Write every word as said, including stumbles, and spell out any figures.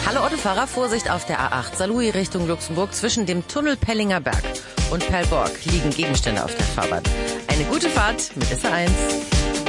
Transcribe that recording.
Hallo Autofahrer, Vorsicht auf der A acht Saarlouis Richtung Luxemburg. Zwischen dem Tunnel Pellinger Berg und Perlborg liegen Gegenstände auf der Fahrbahn. Eine gute Fahrt mit S R eins.